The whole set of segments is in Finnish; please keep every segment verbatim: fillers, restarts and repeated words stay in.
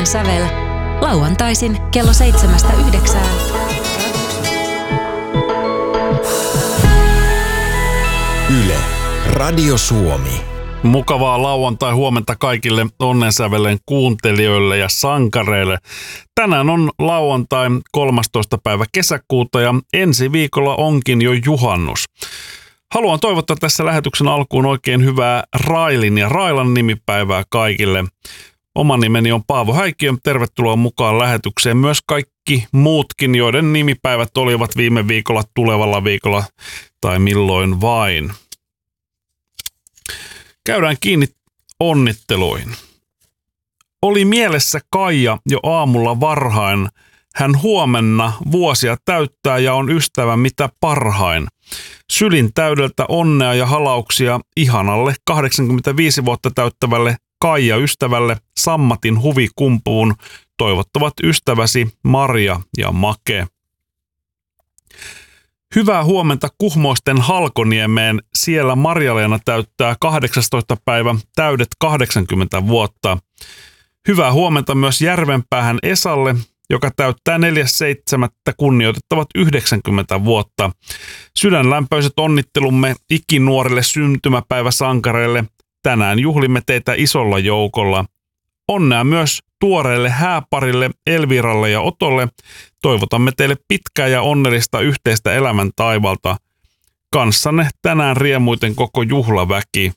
sävel. Lauantaisin kello seitsemästä yhdeksään. Yle, Radio Suomi. Mukavaa lauantai huomenta kaikille Onnensävelen kuuntelijoille ja sankareille. Tänään on lauantai kolmastoista päivä kesäkuuta ja ensi viikolla onkin jo juhannus. Haluan toivottaa tässä lähetyksen alkuun oikein hyvää Railin ja Railan nimipäivää kaikille. Oma nimeni on Paavo Häikkiö. Tervetuloa mukaan lähetykseen myös kaikki muutkin, joiden nimipäivät olivat viime viikolla, tulevalla viikolla tai milloin vain. Käydään kiinni onnitteluihin. Oli mielessä Kaija jo aamulla varhain. Hän huomenna vuosia täyttää ja on ystävä mitä parhain. Sylin täydeltä onnea ja halauksia ihanalle kahdeksankymmentäviisi vuotta täyttävälle Kaija-ystävälle Sammatin huvikumpuun toivottavat ystäväsi Maria ja Make. Hyvää huomenta Kuhmoisten Halkoniemeen. Siellä Marja-Leena täyttää kahdeksastoista päivä täydet kahdeksankymmentä vuotta. Hyvää huomenta myös Järvenpäähän Esalle, joka täyttää neljäs seitsemättä kunnioitettavat yhdeksänkymmentä vuotta. Sydänlämpöiset onnittelumme ikinuorille syntymäpäiväsankareille. Tänään juhlimme teitä isolla joukolla. Onnea myös tuoreelle hääparille Elviralle ja Otolle. Toivotamme teille pitkää ja onnellista yhteistä elämän taivalta. Kanssanne tänään riemuiten koko juhlaväki.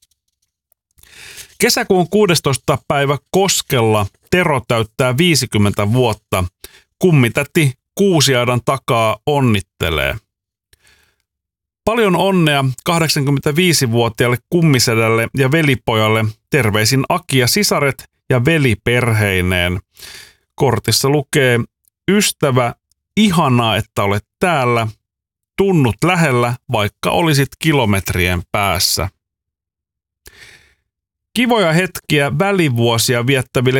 Kesäkuun kuudestoista päivä Koskella Tero täyttää viisikymmentä vuotta. Kummitäti Kuusiaidan takaa onnittelee. Paljon onnea kahdeksankymmentäviisivuotiaalle kummisedälle ja velipojalle. Terveisin Aki ja sisaret ja veli perheineen. Kortissa lukee: ystävä, ihanaa, että olet täällä. Tunnut lähellä, vaikka olisit kilometrien päässä. Kivoja hetkiä välivuosia viettäville